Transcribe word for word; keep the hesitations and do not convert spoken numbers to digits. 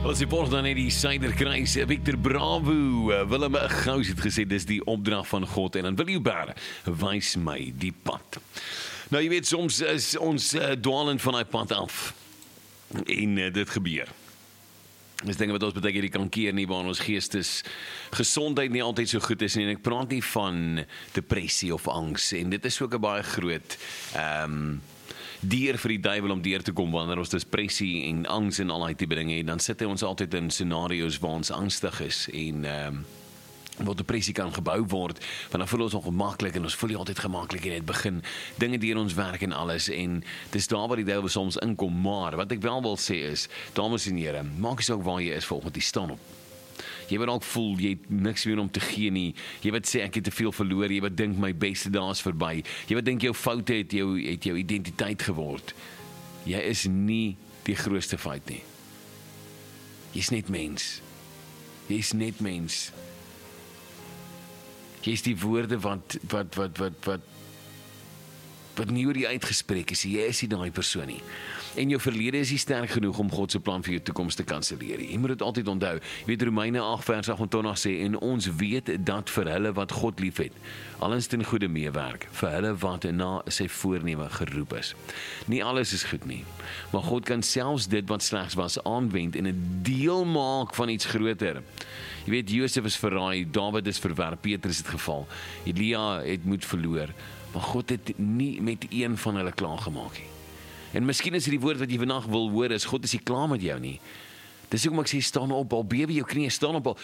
Ons die volg dan net die Suiderkruis, Victor Bravo, Willem Gous het gesê, dis die opdrag van God, en dan wil jy bere, wys my die pad. Nou jy weet, soms is ons uh, dwalend van die pad af, en uh, dit gebeur. Dis dinge wat ons baie keer kan keer nie, waar ons geestes gesondheid nie altyd so goed is nie, en ek praat nie van depressie of angs, en dit is ook 'n baie groot ehm um, dier vir die duiwel om deur te kom, wanneer ons depressie en angs en al die tipe dinge het, dan sit hy ons altyd in scenario's waar ons angstig is, en ehm um, waar depressie kan gebou word, want dan voel ons ongemaklik, en ons voel nie altyd gemaklik, en het begin dinge deur ons werk en alles, en dis daar waar die duiwel soms inkom, maar wat ek wel wil sê is, dames en here, maak nie saak waar jy is volgens die staan op. Jy wat ook voel, jy het niks meer om te gee nie, jy wat sê ek het te veel verloor, jy wat dink my beste dae is verby, jy wat dink jou foute het jou, het jou identiteit geword, jy is nie die grootste fout nie. Jy is net mens. Jy is net mens. Jy is die woorde wat, wat, wat, wat, wat, wat nie oor die uitgesprek is, jy is nie daai persoon nie. En jou verlede is nie sterk genoeg om God se plan vir jou toekoms te kanselleer. Jy moet dit altyd onthou. Jy weet Romeine agt vers agt sê, en ons weet dat vir hulle wat God liefhet, alles ten goeie meewerk, vir hulle wat na sy voorneme geroep is. Nie alles is goed nie, maar God kan selfs dit wat slegs was aanwend en 'n deel maak van iets groter. Jy weet, Josef is verraai, Dawid is verwerp, Petrus het geval, Elia het moed verloor, maar God het nie met een van hulle klaargemaak nie. En miskien is die woord wat jy vandag wil hoor, is God is nie klaar met jou nie. Dis hoekom ek sê, staan op, al bewe jou knie, staan op, al,